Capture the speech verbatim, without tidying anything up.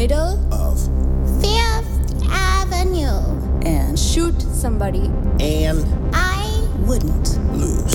middle of Fifth Avenue and shoot somebody. and I wouldn't